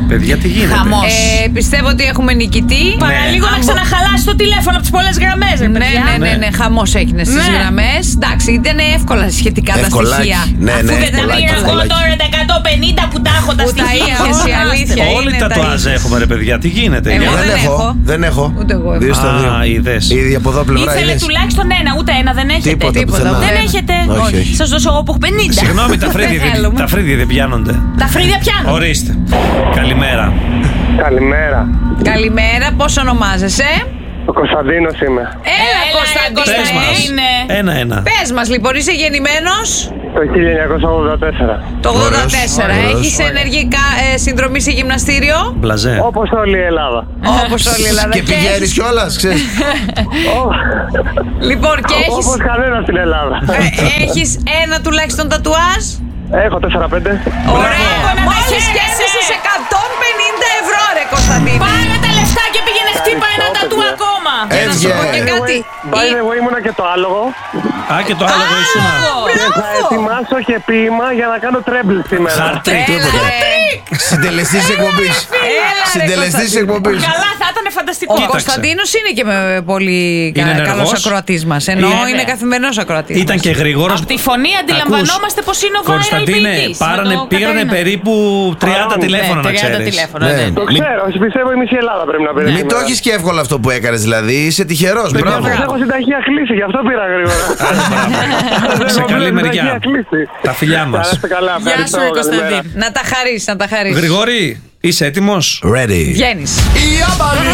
Παιδιά, τι γίνεται? Χαμός. Πιστεύω ότι έχουμε νικητή. Παραλίγο να ξαναχαλάσει το τηλέφωνο από τις πολλές γραμμές, ρε παιδιά. Ναι. Χαμός έγινε στις γραμμές. Εντάξει, ήταν εύκολα σχετικά τα στοιχεία. Αφού δεν τα πήρα εγώ τώρα τα 150 που τα έχω τα στοιχεία. Η αλήθεια. Όλοι τα τουάζ έχουμε, ρε παιδιά, τι γίνεται? Εγώ δεν έχω. Ούτε εγώ. 2 στα 2. Είδες. Ήδη από εδώ πλευρά. Ήθελε τουλάχιστον ένα, ούτε ένα δεν έχετε. Τίποτα. Δεν έχετε. Όχι. Σας δώσω εγώ που έχω 50. Συγγνώμη, τα φρύδια δεν πιάνονται. Τα φρύδια πιάνουν. Ορίστε. Καλημέρα. Καλημέρα, πώς ονομάζεσαι? Ο Κωνσταντίνος είμαι. Έλα Κωνσταντίνε. Ένα. Πες μας λοιπόν, είσαι γεννημένος Το 1984. το 84. Ωραίος. Έχεις ενεργή συνδρομή σε γυμναστήριο? Μπλαζέ. Όπως όλη η Ελλάδα. Όπως όλη η Ελλάδα. Και πηγαίνεις κιόλας, ξέρεις. Λοιπόν, και έχεις, Όπως κανένα στην Ελλάδα. έχεις ένα τουλάχιστον τατουάζ? Έχω 4-5. Ωραία, μόλις κέρδισες 150 ευρώ ρε Κωνσταντίνε. Πάρε τα λεφτά και πήγαινε χτύπα ένα τατού ακόμα. Και να σου πω και κάτι. By the way, ήμουνα και το άλογο. Και το άλλο ήσουν. Και θα ετοιμάσω και ποίημα για να κάνω τρέμπλ σήμερα. Χαρτρίκ. Συντελεστής της εκπομπής. Συντελεστής της εκπομπής. Καλά, θα ήταν φανταστικό. Ο Κωνσταντίνος είναι και με πολύ Είναι καλός ενεργός. ακροατής μας. Ενώ είναι καθημερινός ακροατής. Ήταν και γρήγορος. Από τη φωνή αντιλαμβανόμαστε πως είναι ο viral Κωνσταντίνε, ποιητής. πήγανε περίπου 30 τηλέφωνα να 30 ξέρεις. τηλέφωνα, Ναι. ναι. Το ξέρω, πιστεύω η μισή Ελλάδα πρέπει να παίρνει. Μην το έχεις και εύκολο αυτό που έκανες, δηλαδή. Είσαι τυχερός. Μπράβο. Έχω συνταχεία κλείσει, γι' αυτό πήρα γρήγορα. Σε καλή μεριά. Τα φιλιά μας. Γεια σου ρε Κωνσταντίν. Να τα χαρείς, να τα χαρείς. Γρηγόρη, είσαι έτοιμος? Ready. Βγαίνεις. Η άμπαλη.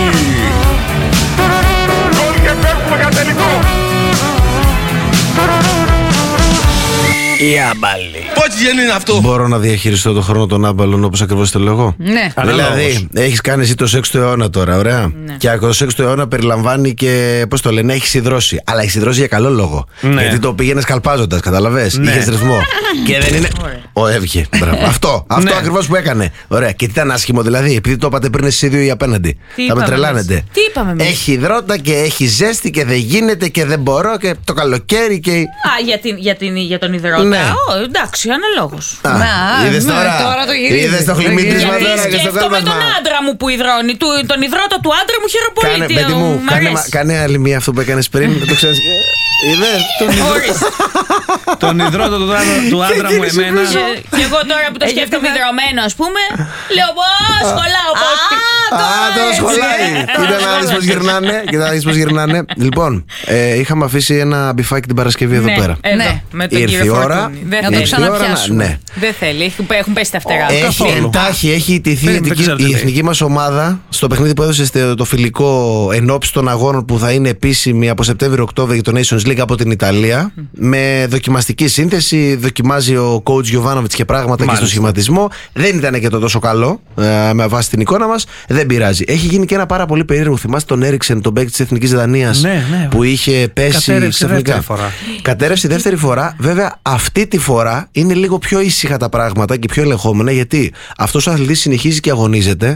Η άμπαλη. Πόση γέννη είναι αυτό? Μπορώ να διαχειριστώ τον χρόνο των άμπαλων όπως ακριβώς το λέγω. Ναι. Δηλαδή, έχεις κάνει εσύ το 6ο αιώνα τώρα, ωραία. Και το 6ο αιώνα περιλαμβάνει και, πώς το λένε, έχεις ιδρώσει. Αλλά έχεις ιδρώσει για καλό λόγο. Ναι. Γιατί το πήγαινες καλπάζοντας, καταλαβες. Ναι. Είχες ρυθμό. Και δεν είναι. Έβγε. Μπράβο. Αυτό Ναι. ακριβώς που έκανε. Ωραία. Και τι ήταν άσχημο, δηλαδή, επειδή το είπατε πριν εσείς οι δύο ή απέναντι. Τι Θα με είπαμε τρελάνετε. εμείς? Τι είπαμε εμείς? Έχει υδρότα και έχει ζέστη και δεν γίνεται και δεν μπορώ και το καλοκαίρι και. Για τον υδρότα. Ναι. Εντάξει, αναλόγως. Είδες τώρα το γυρίζεις. Είδες το χλιμίτρισμα Γιατί τώρα και στο σκέφτομαι κάλπασμα. τον άντρα μου που υδρώνει. Τον υδρότα του άντρα μου χειροπολίτη. Παιδί μου, κάνε άλλη μία αυτό που έκανες πριν. Το ξέρεις. Είδες. Τον υδρότα του άντρα μου εμένα. Και εγώ τώρα που το σκέφτομαι υδρωμένο, ας πούμε, λέω πώς σχολάω, πώς. Τώρα σχολάει. Κοίτα να δεις πως γυρνάνε. Κοίτα να δεις πως γυρνάνε. Λοιπόν, είχαμε αφήσει ένα μπιφάκι την Παρασκευή εδώ πέρα. Ναι, με τον Ήρθε η κύριο ώρα. Φορτούνη. Δεν Να το θέλει. ξαναπιάσουμε. Ναι. Δεν θέλει, έχουν πέσει τα φτερά. Έχει εντάχει, έχει ιτηθεί Δεν ξέρω τι η λέει. εθνική μας ομάδα στο παιχνίδι που έδωσε το φιλικό ενόψει των αγώνων που θα είναι επίσημη από Σεπτέμβριο-Οκτώβριο για το Nations League από την Ιταλία. Με δοκιμαστική σύνθεση, δοκιμάζει ο coach Γιοβάνοβιτς και πράγματα και στο σχηματισμό. Δεν ήταν και το τόσο καλό με βάση την εικόνα μας. Δεν πειράζει. Έχει γίνει και ένα πάρα πολύ περίεργο. Θυμάστε τον Έριξεν, τον παίκτη της Εθνικής Δανίας, Ναι. που είχε πέσει Κατέρευσε ξαφνικά. δεύτερη φορά. Κατέρευσε δεύτερη φορά. Βέβαια, αυτή τη φορά είναι λίγο πιο ήσυχα τα πράγματα και πιο ελεγχόμενα, γιατί αυτός ο αθλητής συνεχίζει και αγωνίζεται,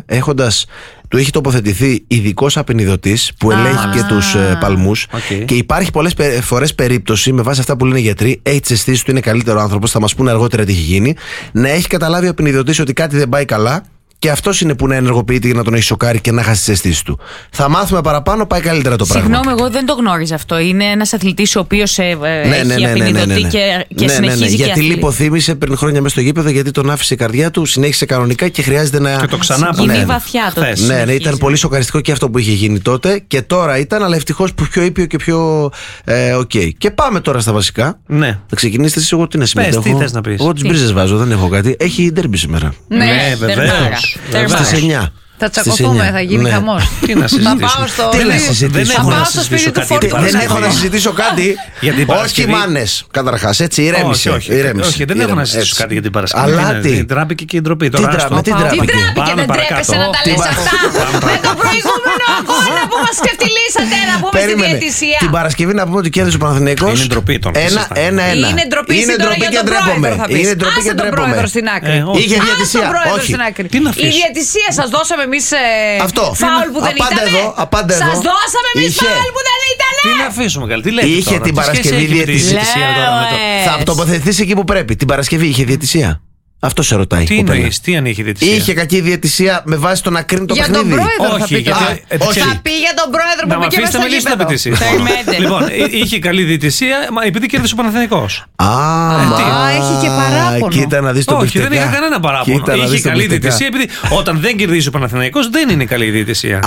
του έχει τοποθετηθεί ειδικός απενιδωτής που ελέγχει και τους παλμούς. Και υπάρχει πολλές φορές περίπτωση, με βάση αυτά που λένε οι γιατροί, έχει τις αισθήσεις του, είναι καλύτερο άνθρωπος, θα μας πούνε αργότερα τι έχει γίνει, να έχει καταλάβει ο απενιδωτής ότι κάτι δεν πάει καλά. Και αυτό είναι που να ενεργοποιείται για να τον έχει σοκάρει και να χάσει τις αισθήσεις του. Θα μάθουμε παραπάνω, πάει καλύτερα το πράγμα. Συγγνώμη, εγώ δεν το γνώριζα αυτό. Είναι ένας αθλητής ο οποίος έχει απενιδωτεί και συνεχίζει και Γιατί αθλεί. λιποθύμησε πριν χρόνια μέσα στο γήπεδο, γιατί τον άφησε η καρδιά του, συνέχισε κανονικά και χρειάζεται να. Και το ξανά Γίνει βαθιά τότε. Ναι, ήταν πολύ σοκαριστικό και αυτό που είχε γίνει τότε. Και τώρα ήταν, αλλά ευτυχώς που πιο ήπιο και πιο οκ. Και πάμε τώρα στα βασικά. Ναι. Θα ξεκινήσετε εσείς, εγώ τι να συμμετέχω. τι θες να πεις? Εγώ τις μπρίζες βάζω, δεν έχω κάτι. Έχει ντέρμπι σήμερα. Ναι, βεβαίως. Στις 9. Θα τσακωθούμε, θα γίνει χαμός. Τι να συζητήσουμε. Θα πάω στο. Τι να συζητήσουμε. Δεν έχω πάω να στο συζητήσω σπίτι του κάτι για την Φορτούνη. Δεν έχω να Παρασκευή. συζητήσω κάτι. Για την Όχι Παρασκευή. μάνες. Καταρχάς, έτσι, ηρέμησε. Όχι, δεν έχω να συζητήσω κάτι για την Παρασκευή. Αλλά τι. Τράπηκε και η ντροπή. Τι τράπηκε. Τι τράπηκε, Πάμε δεν τρέπεσαι παρακάτω. να τα λες αυτά. Με το προηγούμενο αγώνα που μας ξεφτυλίσατε, να πούμε στη διαιτησία. Την Παρασκευή να πούμε ότι κέρδισε ο Παναθηναϊκός. Είναι ντροπή τον. 1-1. Είναι ντροπή τώρα για τον πρόεδρο, θα πεις. Είναι ντροπή και Άσε τον ντρέπομαι. πρόεδρο στην άκρη. Είχε διαιτησία. Άσε τον πρόεδρο Όχι. στην άκρη. Τι να Η αφήσω. διαιτησία σας δώσαμε εμείς Αυτό. φάουλ που δεν Απάντα ήτανε. εδώ, απάντα εδώ. Σας δώσαμε εμείς Είχε. φάουλ που δεν ήτανε. Τι να αφήσουμε καλή, τι λέτε Είχε τώρα, την τι σχέση Παρασκευή έχει με τη διαιτησία. διαιτησία τώρα με το- Θα τοποθετηθείς εκεί που πρέπει. Την Παρασκευή είχε διαιτησία. Αυτό σε ρωτάει. Τι εννοείς, τι αν είχε διαιτησία? Είχε κακή διαιτησία με βάση το να κρίνει το παιχνίδι. Για τον πρόεδρο Όχι, θα πει για τον πρόεδρο που πήγε μέσα στο γήπεδο. Λοιπόν, είχε καλή διαιτησία επειδή κέρδισε ο Παναθηναϊκός. Έχει και παράπονο. Κοίτα να δεις το Όχι, δεν είχα κανένα παράπονο. Είχε καλή διαιτησία επειδή όταν δεν κερδίζει ο Παναθηναϊκός δεν είναι καλή διαιτησία.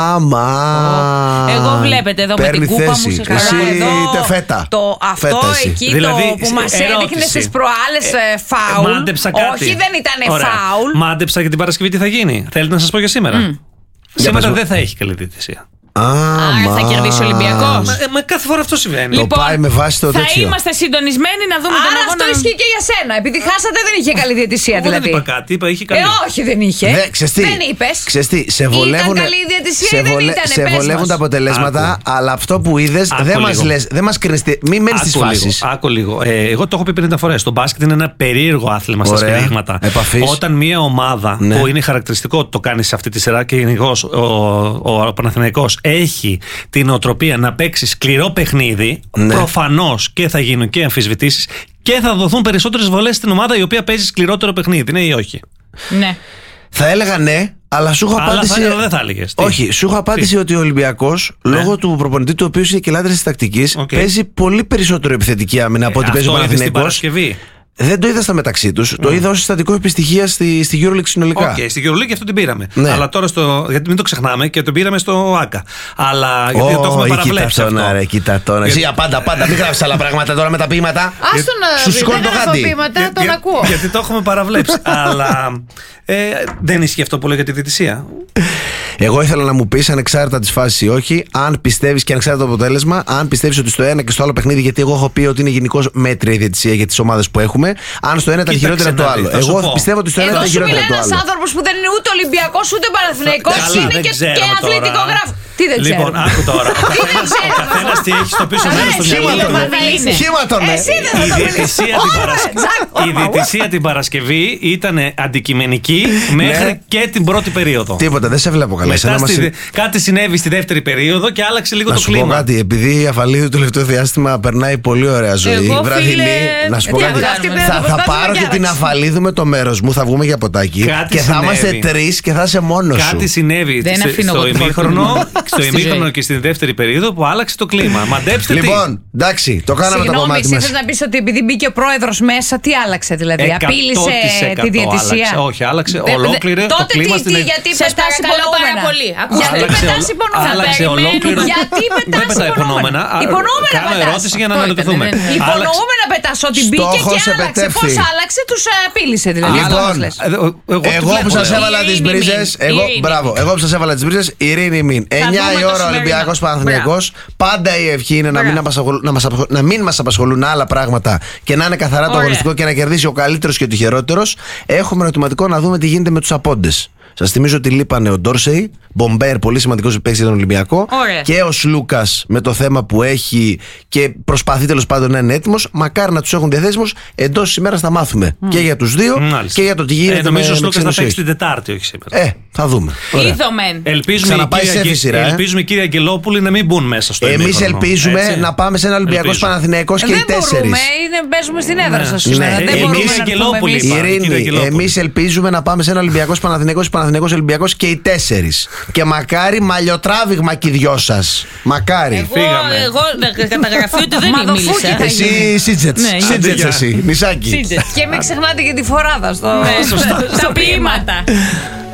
Εγώ βλέπετε εδώ με την κούπα μου σε φέτα. Αυτό εκεί που μας έδειχνε στις προάλλες φάουλ. Όχι, δεν ήταν φάουλ. Μάντεψα για την Παρασκευή τι θα γίνει. Θέλετε να σας πω για σήμερα? Σήμερα δεν θα έχει καλή διαιτησία. Θα κερδίσει ο Ολυμπιακός. Μα κάθε φορά αυτό συμβαίνει. Το πάει με βάση το τέτοιο. Θα είμαστε συντονισμένοι να δούμε τον αγώνα. Αυτό ισχύει και για σένα. Επειδή χάσατε δεν είχε καλή διαιτησία δηλαδή. Δεν είπα κάτι, είπα είχε καλή. Όχι, δεν είχε. Δεν είπες. Σε βολεύουν. Ήταν καλή διαιτησία ή δεν ήταν? Σε βολεύουν τα αποτελέσματα, αλλά αυτό που είδες δεν μας κρίνεις. Μην μένεις στις φάσεις. Άκου λίγο. Εγώ το έχω πει 50 φορές. Το μπάσκετ είναι ένα περίεργο άθλημα στα σφυρίγματα. Όταν μια ομάδα που είναι χαρακτηριστικό ότι το κάνει σε αυτή τη σειρά και γενικώς ο Παναθηναϊκός έχει την οτροπία να παίξει σκληρό παιχνίδι, προφανώς και θα γίνουν και αμφισβητήσεις και θα δοθούν περισσότερες βολές στην ομάδα η οποία παίζει σκληρότερο παιχνίδι, ναι ή όχι? Ναι. Θα έλεγα ναι, αλλά σου έχω απάντηση. Δεν θα έλεγες. Όχι, σου έχω απάντηση ότι ο Ολυμπιακός, λόγω του προπονητή του οποίου είναι και λάτρης της τακτικής, παίζει πολύ περισσότερο επιθετική άμυνα από ό,τι παίζει ο Παναθηναϊκός. Δεν το είδα στα μεταξύ τους. Το είδα ως συστατικό επιστοιχία στη EuroLeague συνολικά. Στη EuroLeague αυτό την πήραμε. Αλλά τώρα γιατί μην το ξεχνάμε και το πήραμε στο ΆΚΑ. Αλλά γιατί το έχουμε παραβλέψει. Κοίτα τώρα. Εσύ πάντα, μην γράφεις άλλα πράγματα τώρα με τα ποίηματα. Άστον, σου σηκώνει το γάντι. Τον ακούω. Γιατί το έχουμε παραβλέψει. Αλλά δεν ισχύει αυτό που λέει για τη διαιτησία. Εγώ ήθελα να μου πεις ανεξάρτητα της φάσης ή όχι, αν πιστεύεις και ανεξάρτητα το αποτέλεσμα, αν πιστεύεις ότι στο ένα και στο άλλο παιχνίδι, γιατί εγώ έχω πει ότι είναι γενικώς μέτρια η διαιτησία για τις ομάδες που έχουμε, αν στο ένα ήταν χειρότερα από το άλλο. Εγώ πιστεύω ότι στο ένα ήταν χειρότερα από το άλλο. Ένας άνθρωπος που δεν είναι ούτε Ολυμπιακός ούτε Παναθηναϊκός, είναι και αθλητικογράφος. Τι δεν ξέρω. Λοιπόν, άκου τώρα. Ο καθένας τι έχει στο πίσω μέρος του μυαλού του. Χήμα τον. Η διαιτησία την Παρασκευή ήταν αντικειμενική μέχρι και την πρώτη περίοδο. Τίποτα, δεν σε βλέπω καλά. Κάτι συνέβη στη δεύτερη περίοδο και άλλαξε λίγο το κλίμα. Να σου πω κάτι, επειδή η Αφαλίδου το τελευταίο διάστημα περνάει πολύ ωραία ζωή. Βραδινή. Να σου πω κάτι. Θα πάρω και την Αφαλίδου με το μέρος μου, θα βγούμε για ποτάκι. Και θα είμαστε τρεις και θα είσαι μόνος σου. Κάτι συνέβη στο ημίχρονο και στη δεύτερη περίοδο που άλλαξε το κλίμα. Μαντέψτε τι. Λοιπόν, εντάξει, το κάναμε το κομμάτι μας. Συγγνώμη, εσύ θες να πεις ότι επειδή μπήκε ο πρόεδρος μέσα, τι άλλαξε δηλαδή? Απείλησε τη διαιτησία? Όχι, άλλαξε ολόκληρο το κλίμα στην Ελλάδα. Γιατί πετάς υπονόμενα? Γιατί πετάς υπονόμενα? Άλλαξε ολόκληρο. Γιατί πετάς υπονόμενα? Υπονόμενα κάνω ερώτηση για να αναλυτηθούμε. Υπονόμενα πετάς ότι μπήκε και άλλαξε. Πώς άλλαξε? Τους απείλησε δηλαδή. Εγώ που σας έβαλα τις μπρίζες, εγώ που σας έβαλα τις μπρίζες, ειρήνη μην. 9 η ώρα Ολυμπιακός Παναθηναϊκός. Πάντα η ευχή είναι να μην μας απασχολούν άλλα πράγματα και να είναι καθαρά το αγωνιστικό και να κερδίσει ο καλύτερος και ο τυχερότερος. Έχουμε ερωτηματικό να δούμε τι γίνεται με τους απόντες. Σας θυμίζω ότι λείπανε ο Ντόρσεϊ, Μπομπέρ, πολύ σημαντικός παίκτης για τον Ολυμπιακό. Και ο Σλούκας με το θέμα που έχει και προσπαθεί τέλος πάντων να είναι έτοιμος. Μακάρι να τους έχουν διαθέσιμους. Εντός της ημέρας θα μάθουμε και για τους δύο και για το τι γίνεται. Νομίζω ο Σλούκας θα παίξει την Τετάρτη, όχι σήμερα. Θα δούμε. Ελπίζουμε, κύριε Αγγελόπουλη, να μην μπουν μέσα στο ημίχρονο. Εμείς ελπίζουμε να πάμε σε ένα Ολυμπιακός Παναθηναϊκός και οι τέσσερις. Παίζουμε στην έδρα σας. Εμείς ελπίζουμε να πάμε σε ένα Ολυμπιακός Παναθηναϊκός Ολυμπιακός και οι τέσσερις. Και μακάρι μαλλιοτράβηγμα και οι δυο σας. Μακάρι. Εγώ καταγραφεί ότι δεν μίλησα. Εσύ Σίτζετς. Σίτζετς εσύ. Μισάκι. Και μην ξεχνάτε και τη φοράδα στα ποίηματα.